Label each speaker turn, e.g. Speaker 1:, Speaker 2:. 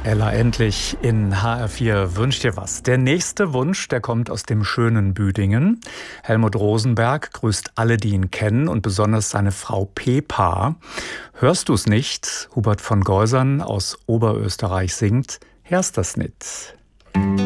Speaker 1: Ella Endlich in HR4 wünscht dir was. Der nächste Wunsch, der kommt aus dem schönen Büdingen. Helmut Rosenberg grüßt alle, die ihn kennen und besonders seine Frau Pepa. Hörst du's nicht? Hubert von Geusern aus Oberösterreich singt. Hörst das nicht?